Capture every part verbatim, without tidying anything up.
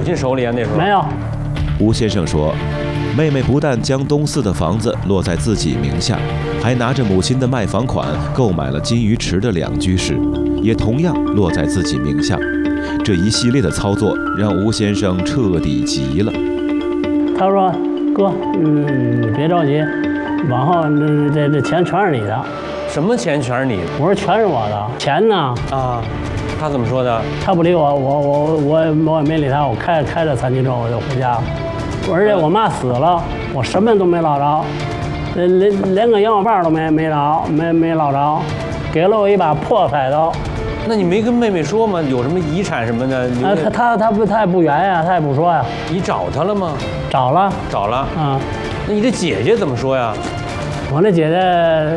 亲手里啊？那时候没有。 吴先生说，妹妹不但将东四的房子落在自己名下，还拿着母亲的卖房款购买了金鱼池的两居室，也同样落在自己名下。这一系列的操作让吴先生彻底急了。 他说：“哥，嗯，你别着急，往后这这钱全是你的。” 什么钱全是你的？ 我说全是我的钱呢。 啊，他怎么说的？ 他不理我，我我我我也没理他。我开开着餐具之后我就回家了。而且我妈死了，我什么都没捞着，连连连个洋娃棒都没没捞，没没捞着，给了我一把破菜刀。 那你没跟妹妹说吗？有什么遗产什么的？ 啊，他他他不他也不圆呀，他也不说呀。 你找他了吗？ 找了， 找了。 啊， 那你的姐姐怎么说呀？ 我那姐姐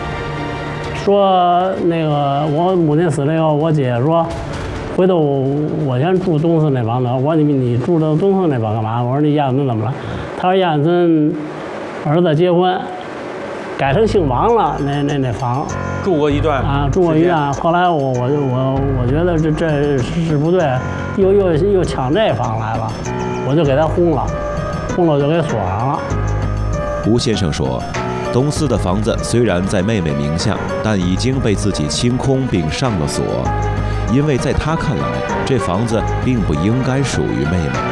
说，那个我母亲死了以后，我姐姐说，回头我先住东四那房子。我说你你住到东四那房干嘛？我说你燕子村怎么了？他说燕子村儿子结婚，改成姓王了，那那那房。 住过一段啊，住过一段。后来我我我我觉得这这是不对，又又又抢这房来了，我就给他轰了，轰了就给锁上了。 吴先生说，东四的房子虽然在妹妹名下，但已经被自己清空并上了锁，因为在他看来，这房子并不应该属于妹妹。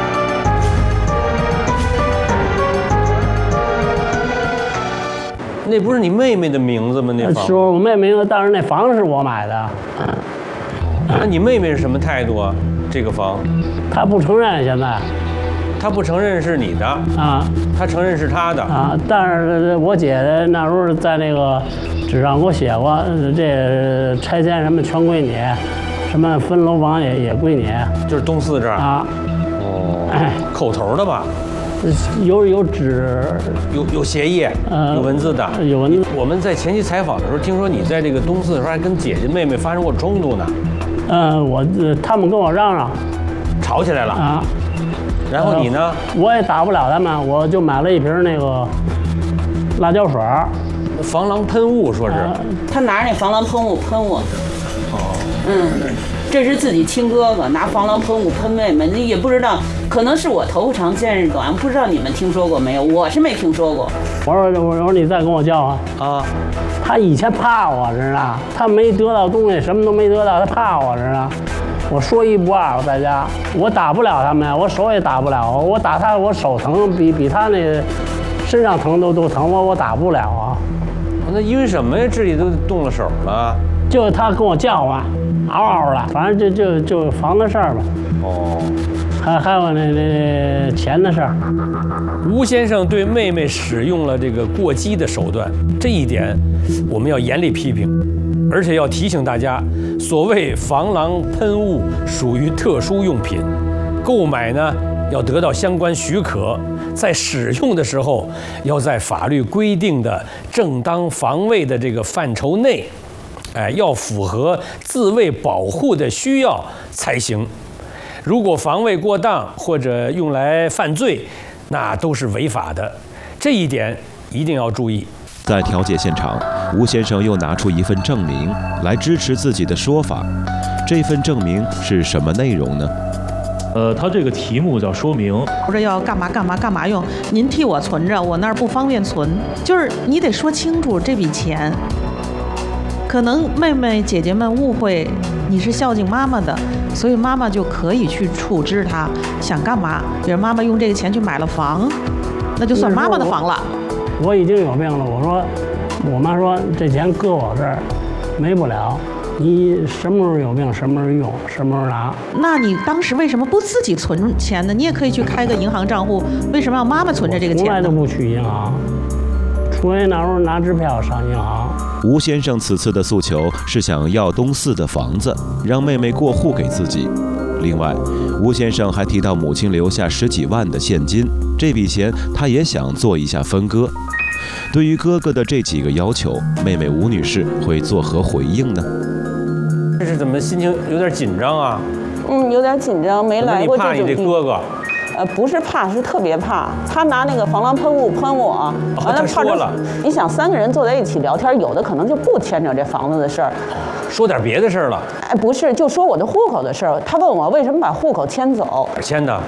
那不是你妹妹的名字吗？那房是我妹妹，但是那房是我买的。 那你妹妹是什么态度啊？这个房， 她不承认现在。 她不承认是你的啊， 她承认是她的啊。但是我姐姐那时候在那个纸上给我写过，这拆迁什么全归你，什么分楼房也也归你。 就是东四这儿啊。 哦，哎、口头的吧？ 有有纸， 有有协议，呃，有文字的， 有文字。 我们在前期采访的时候，听说你在这个东四的时候还跟姐姐妹妹发生过冲突呢。 嗯，我他们跟我嚷嚷， 吵起来了啊。 然后你呢？ 呃、我也打不了他们，我就买了一瓶那个辣椒水， 防狼喷雾，说是。 呃、他拿着那防狼喷雾喷我。哦。嗯。这是自己亲哥哥拿防狼喷雾喷妹妹，你也不知道，可能是我头长见识短，不知道你们听说过没有？我是没听说过。 我说我说你再跟我叫啊！ 啊， 他以前怕我知道，他没得到东西，什么都没得到，他怕我知道。我说一不二，我在家我打不了他们，我手也打不了，我打他我手疼，比比他那身上疼都都疼，我我打不了啊。 那因为什么呀？自己都动了手了？ 就他跟我叫唤。嗷嗷的，反正就就就房子事儿吧。 哦， 还还有那那钱的事儿。 吴先生对妹妹使用了这个过激的手段，这一点我们要严厉批评，而且要提醒大家，所谓防狼喷雾属于特殊用品，购买呢要得到相关许可，在使用的时候要在法律规定的正当防卫的这个范畴内。哎，要符合自卫保护的需要才行。如果防卫过当或者用来犯罪，那都是违法的。这一点一定要注意。 在调解现场，吴先生又拿出一份证明来支持自己的说法。这份证明是什么内容呢？ 呃，它这个题目叫说明， 我这要干嘛干嘛干嘛用，您替我存着，我那儿不方便存，就是你得说清楚这笔钱。可能妹妹姐姐们误会你是孝敬妈妈的，所以妈妈就可以去处置她想干嘛。比如妈妈用这个钱去买了房，那就算妈妈的房了。 我, 我已经有病了，我说，我妈说这钱搁我这儿没不了，你什么时候有病什么时候用，什么时候拿。 那你当时为什么不自己存钱呢？你也可以去开个银行账户，为什么要妈妈存着这个钱呢？ 从来都不去银行，除非那时候拿支票上银行。 吴先生此次的诉求是想要东四的房子，让妹妹过户给自己。另外，吴先生还提到母亲留下十几万的现金，这笔钱他也想做一下分割。对于哥哥的这几个要求，妹妹吴女士会作何回应呢？ 这是怎么心情有点紧张啊？ 嗯，有点紧张，没来过这种地。 你怕你这哥哥？ 呃，不是怕，是特别怕。他拿那个防狼喷雾喷我，完了说了。 你想三个人坐在一起聊天，有的可能就不牵扯这房子的事儿， 说点别的事儿了。 哎，不是，就说我的户口的事儿。他问我为什么把户口迁走？ 哪迁的？